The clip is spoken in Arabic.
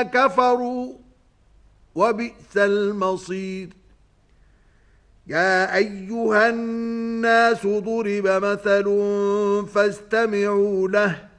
الذين كفروا وبئس المصير. يا أيها الناس ضرب مثل فاستمعوا له